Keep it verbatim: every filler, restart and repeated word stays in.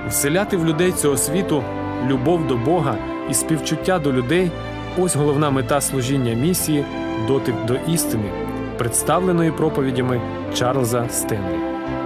Вселяти в людей цього світу любов до Бога і співчуття до людей – ось головна мета служіння місії «Дотик до істини», представленої проповідями Чарльза Стенлі.